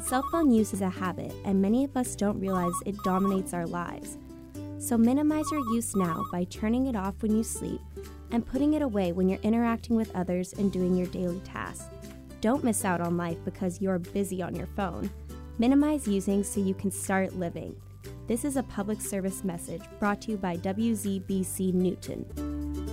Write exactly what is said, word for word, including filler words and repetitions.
Cell phone use is a habit, and many of us don't realize it dominates our lives. So minimize your use now by turning it off when you sleep and putting it away when you're interacting with others and doing your daily tasks. Don't miss out on life because you're busy on your phone. Minimize using so you can start living. This is a public service message brought to you by W Z B C Newton.